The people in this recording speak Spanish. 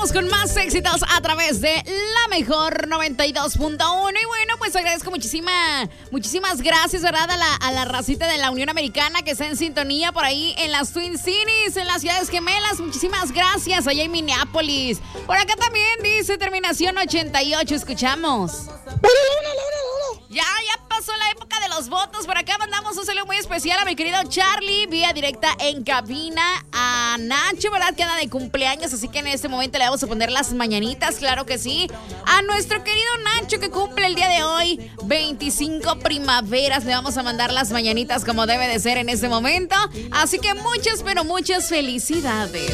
Con más éxitos a través de la mejor 92.1. Y bueno, pues agradezco muchísimas gracias, ¿verdad? A la racita de la Unión Americana que está en sintonía por ahí en las Twin Cities, en las ciudades gemelas. Muchísimas gracias allá en Minneapolis. Por acá también dice terminación 88. Escuchamos. Ya pasó la época de los votos. Por acá mandamos un saludo muy especial a mi querido Charlie, vía directa en cabina, a Nacho, ¿verdad? Que anda de cumpleaños, así que en este momento le vamos a poner las mañanitas, claro que sí. A nuestro querido Nacho, que cumple el día de hoy 25 primaveras, le vamos a mandar las mañanitas como debe de ser en este momento. Así que muchas, pero muchas felicidades.